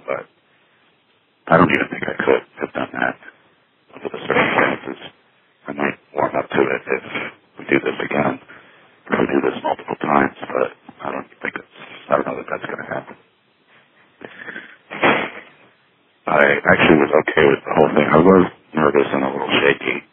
but I don't even think I could have done that under the circumstances. I might warm up to it if we do this again, if we do this multiple times, but I don't know that that's going to happen. I actually was okay with the whole thing. I was nervous and a little shaky,